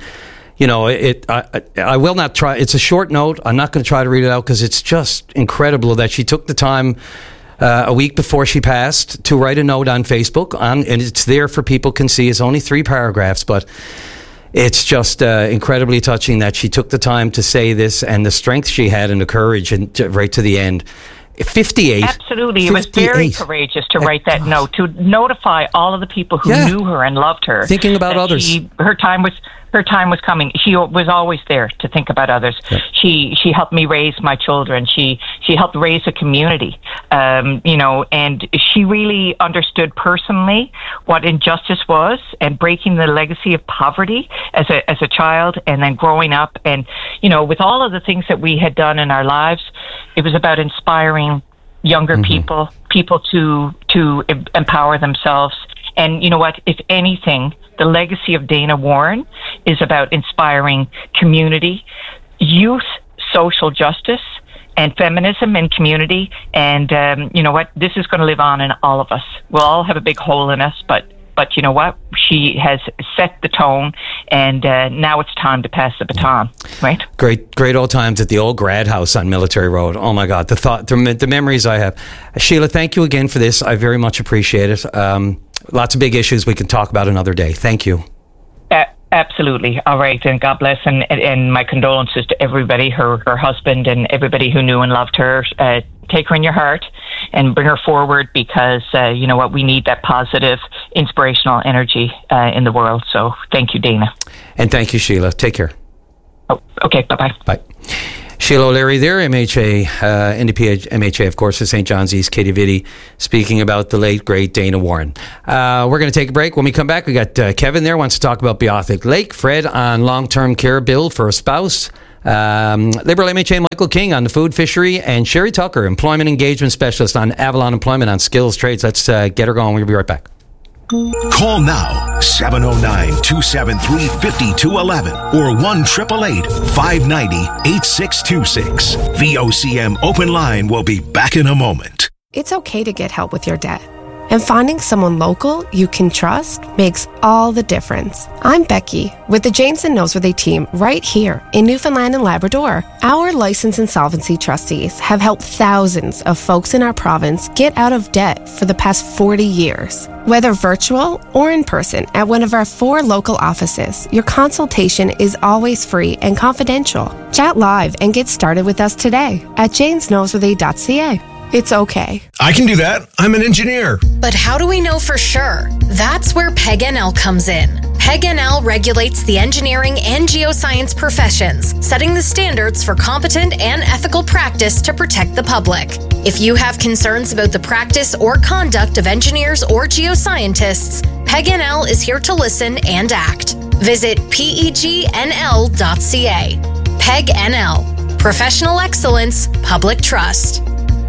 I will not try. It's a short note. I'm not going to try to read it out because it's just incredible that she took the time a week before she passed to write a note on Facebook, and it's there for people can see. It's only 3 paragraphs, but it's just incredibly touching that she took the time to say this, and the strength she had and the courage and right to the end. 58. Absolutely. It was very courageous to write that note, to notify all of the people who knew her and loved her. Thinking about others. Her time was coming. She was always there to think about others. Yep. She helped me raise my children. She helped raise a community, and she really understood personally what injustice was, and breaking the legacy of poverty as a child, and then growing up. And, with all of the things that we had done in our lives, it was about inspiring younger people to empower themselves. And you know what? If anything, the legacy of Dana Warren is about inspiring community, youth, social justice, and feminism and community. And you know what? This is going to live on in all of us. We'll all have a big hole in us, but you know what? She has set the tone, and now it's time to pass the baton, right? Great old times at the old grad house on Military Road. Oh my God, the memories I have. Sheila, thank you again for this. I very much appreciate it. Lots of big issues we can talk about another day. Thank you. Absolutely. All right. And God bless. And my condolences to everybody, her husband, and everybody who knew and loved her. Take her in your heart. bring her forward because, you know what, we need that positive, inspirational energy in the world. So thank you, Dana. And thank you, Sheila. Take care. Oh, okay, bye-bye. Bye. Sheila O'Leary there, MHA, NDP MHA, of course, at St. John's East, Katie Vitti, speaking about the late, great Dana Warren. We're going to take a break. When we come back, we got Kevin there, wants to talk about Beothuk Lake, Fred on long-term care bill for a spouse, Liberal MHA Michael King on the food fishery, and Sherry Tucker, employment engagement specialist on Avalon Employment on skills trades. Let's get her going. We'll be right back. Call now, 709-273-5211 or 1-888-590-8626. VOCM Open Line will be back in a moment. It's okay to get help with your debt. And finding someone local you can trust makes all the difference. I'm Becky with the James and Noseworthy team right here in Newfoundland and Labrador. Our licensed insolvency trustees have helped thousands of folks in our province get out of debt for the past 40 years. Whether virtual or in person at one of our 4 local offices, your consultation is always free and confidential. Chat live and get started with us today at jamesnoseworthy.ca. It's okay. I can do that. I'm an engineer. But how do we know for sure? That's where PEG-NL comes in. PEG-NL regulates the engineering and geoscience professions, setting the standards for competent and ethical practice to protect the public. If you have concerns about the practice or conduct of engineers or geoscientists, PEG-NL is here to listen and act. Visit pegnl.ca. PEG-NL. Professional excellence, public trust.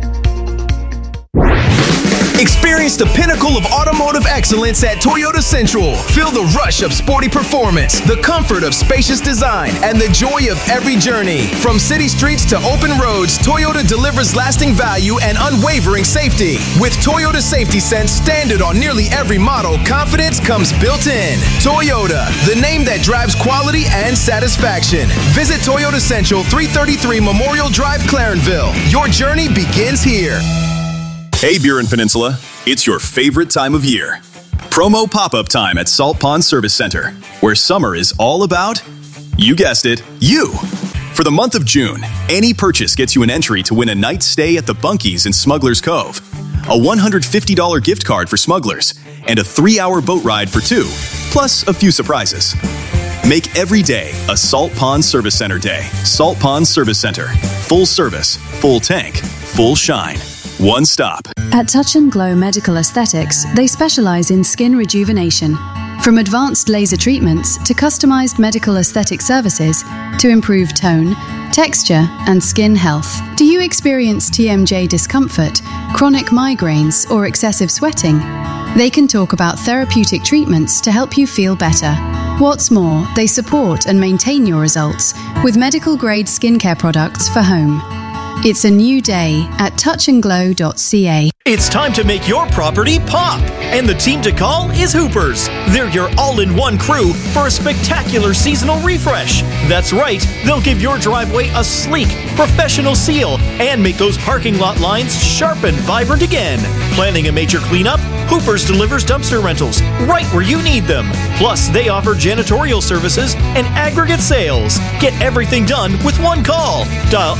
Experience the pinnacle of automotive excellence at Toyota Central. Feel the rush of sporty performance, the comfort of spacious design, and the joy of every journey. From city streets to open roads, Toyota delivers lasting value and unwavering safety. With Toyota Safety Sense standard on nearly every model, confidence comes built in. Toyota, the name that drives quality and satisfaction. Visit Toyota Central, 333 Memorial Drive, Clarenville. Your journey begins here. Hey Burin Peninsula, it's your favorite time of year. Promo pop-up time at Salt Pond Service Center, where summer is all about, you guessed it, you. For the month of June, any purchase gets you an entry to win a night's stay at the Bunkies in Smuggler's Cove, a $150 gift card for Smugglers, and a 3-hour boat ride for 2, plus a few surprises. Make every day a Salt Pond Service Center day. Salt Pond Service Center. Full service, full tank, full shine. One stop. At Touch and Glow Medical Aesthetics, they specialize in skin rejuvenation. From advanced laser treatments to customized medical aesthetic services to improve tone, texture, and skin health. Do you experience TMJ discomfort, chronic migraines, or excessive sweating? They can talk about therapeutic treatments to help you feel better. What's more, they support and maintain your results with medical-grade skincare products for home. It's a new day at touchandglow.ca. It's time to make your property pop, and the team to call is Hoopers. They're your all-in-one crew for a spectacular seasonal refresh. That's right, they'll give your driveway a sleek, professional seal and make those parking lot lines sharp and vibrant again. Planning a major cleanup? Hoopers delivers dumpster rentals right where you need them. Plus, they offer janitorial services and aggregate sales. Get everything done with one call. Dial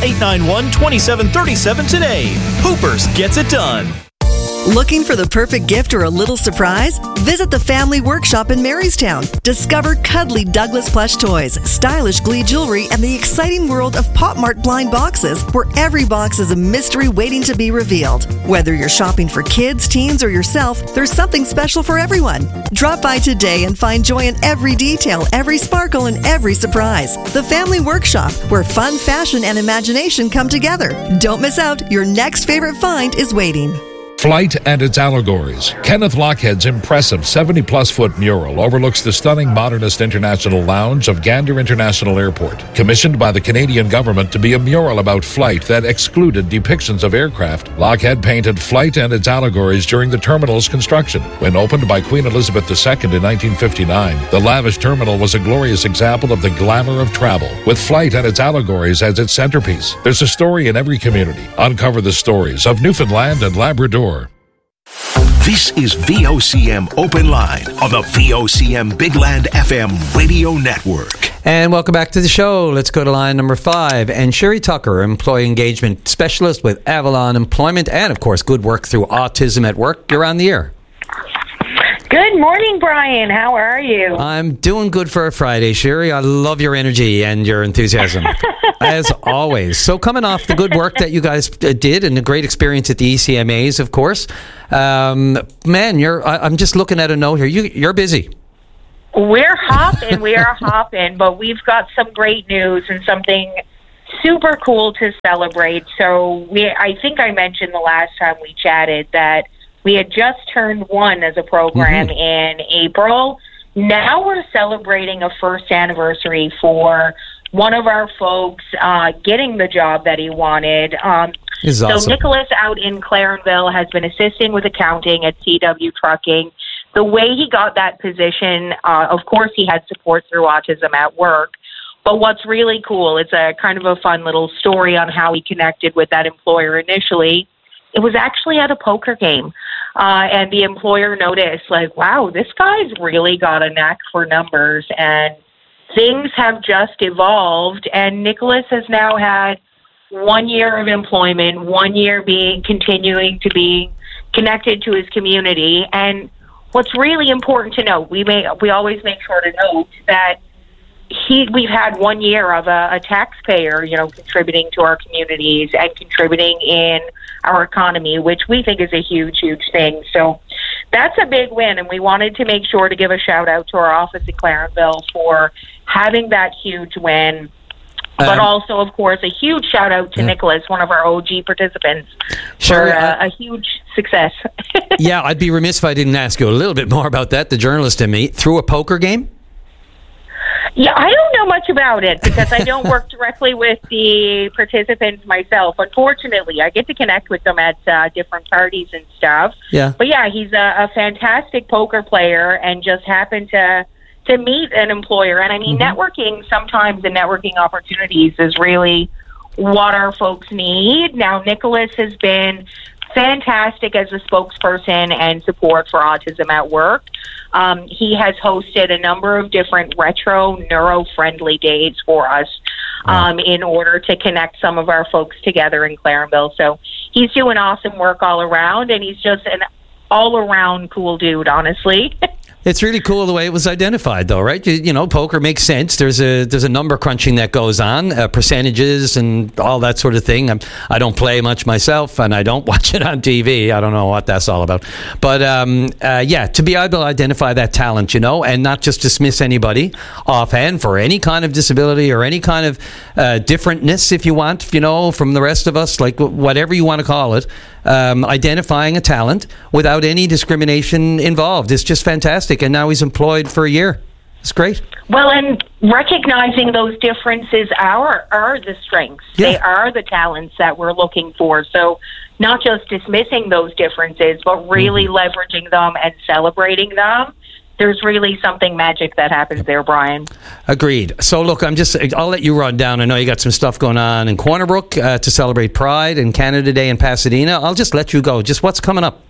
891-2737 today. Hoopers gets it done. Looking for the perfect gift or a little surprise? Visit the Family Workshop in Marystown. Discover cuddly Douglas plush toys, stylish Glee jewelry, and the exciting world of Pop Mart blind boxes, where every box is a mystery waiting to be revealed. Whether you're shopping for kids, teens, or yourself, there's something special for everyone. Drop by today and find joy in every detail, every sparkle, and every surprise. The Family Workshop, where fun, fashion, and imagination come together. Don't miss out. Your next favorite find is waiting. Flight and its allegories. Kenneth Lochhead's impressive 70-plus foot mural overlooks the stunning modernist international lounge of Gander International Airport, commissioned by the Canadian government to be a mural about flight that excluded depictions of aircraft. Lochhead painted Flight and its allegories during the terminal's construction. When opened by Queen Elizabeth II in 1959, the lavish terminal was a glorious example of the glamour of travel, with Flight and its allegories as its centerpiece. There's a story in every community. Uncover the stories of Newfoundland and Labrador. This is VOCM Open Line on the VOCM Big Land FM radio network. And welcome back to the show. Let's go to line number 5. And Sherry Tucker, Employee Engagement Specialist with Avalon Employment, and, of course, good work through Autism at Work. You're on the air. Good morning, Brian. How are you? I'm doing good for a Friday, Sherry. I love your energy and your enthusiasm, as always. So coming off the good work that you guys did and the great experience at the ECMAs, of course, man, I'm just looking at a note here. You're busy. We're hopping, but we've got some great news and something super cool to celebrate. So I think I mentioned the last time we chatted that we had just turned 1 as a program in April. Now we're celebrating a first anniversary for one of our folks getting the job that he wanted. So Nicholas out in Clarenville has been assisting with accounting at CW Trucking. The way he got that position, of course, he had support through Autism at Work. But what's really cool, it's a kind of a fun little story on how he connected with that employer initially. It was actually at a poker game. And the employer noticed, like, wow, this guy's really got a knack for numbers. And things have just evolved. And Nicholas has now had 1 year of employment, 1 year continuing to be connected to his community. And what's really important to note, we always make sure to note that we've had 1 year of a taxpayer, contributing to our communities and contributing in our economy, which we think is a huge, huge thing. So that's a big win, and we wanted to make sure to give a shout out to our office in Clarenville for having that huge win. But also, of course, a huge shout out to Nicholas, one of our OG participants, for a huge success. Yeah, I'd be remiss if I didn't ask you a little bit more about that, the journalist in me. Through a poker game? Yeah, I don't know much about it because I don't work directly with the participants myself. Unfortunately, I get to connect with them at different parties and stuff. Yeah. But yeah, he's a fantastic poker player and just happened to meet an employer. And I mean, networking, sometimes the networking opportunities is really what our folks need. Now, Nicholas has been fantastic as a spokesperson and support for Autism at Work. He has hosted a number of different retro neuro-friendly days for us in order to connect some of our folks together in Clarenville. So he's doing awesome work all around, and he's just an all-around cool dude, honestly. It's really cool the way it was identified, though, right? Poker makes sense. There's a number crunching that goes on, percentages and all that sort of thing. I don't play much myself, and I don't watch it on TV. I don't know what that's all about. But, to be able to identify that talent, and not just dismiss anybody offhand for any kind of disability or any kind of differentness, if you want, from the rest of us, like whatever you want to call it, identifying a talent without any discrimination involved. It's just fantastic. And now he's employed for a year. It's great. Well, and recognizing those differences are the strengths. Yeah. They are the talents that we're looking for. So not just dismissing those differences, but really leveraging them and celebrating them. There's really something magic that happens there, Brian. Agreed. So, look, I'll let you run down. I know you got some stuff going on in Corner Brook to celebrate Pride and Canada Day in Pasadena. I'll just let you go. Just what's coming up?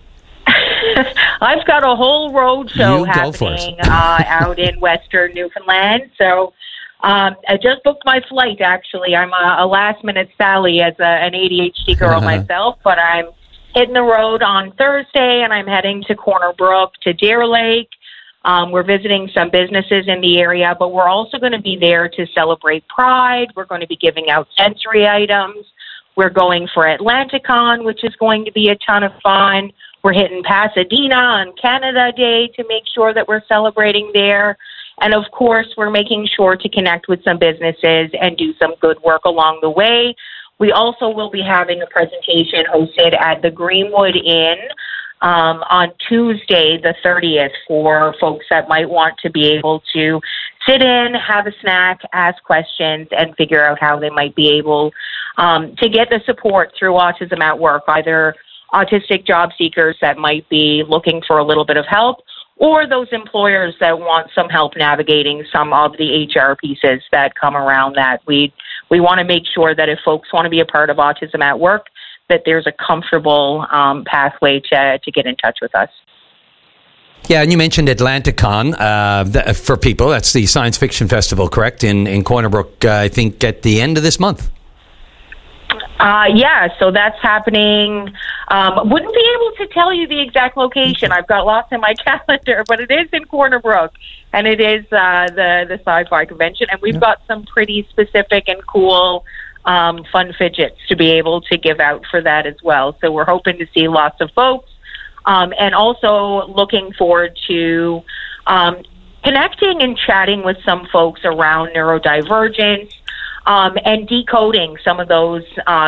I've got a whole road show happening out in Western Newfoundland. So I just booked my flight, actually. I'm a last-minute Sally as an ADHD girl myself, but I'm hitting the road on Thursday, and I'm heading to Corner Brook, to Deer Lake. We're visiting some businesses in the area, but we're also going to be there to celebrate Pride. We're going to be giving out sensory items. We're going for Atlanticon, which is going to be a ton of fun. We're hitting Pasadena on Canada Day to make sure that we're celebrating there. And, of course, we're making sure to connect with some businesses and do some good work along the way. We also will be having a presentation hosted at the Greenwood Inn on Tuesday, the 30th, for folks that might want to be able to sit in, have a snack, ask questions, and figure out how they might be able to get the support through Autism at Work, either autistic job seekers that might be looking for a little bit of help, or those employers that want some help navigating some of the HR pieces that come around that. We want to make sure that if folks want to be a part of Autism at Work, that there's a comfortable pathway to get in touch with us. Yeah, and you mentioned Atlanticon. For people, that's the science fiction festival, correct? In Corner Brook, I think at the end of this month. So that's happening. Wouldn't be able to tell you the exact location. I've got lots in my calendar, but it is in Corner Brook, and it is the sci-fi convention, and we've got some pretty specific and cool fun fidgets to be able to give out for that as well. So we're hoping to see lots of folks. And also looking forward to connecting and chatting with some folks around neurodivergence and decoding some of those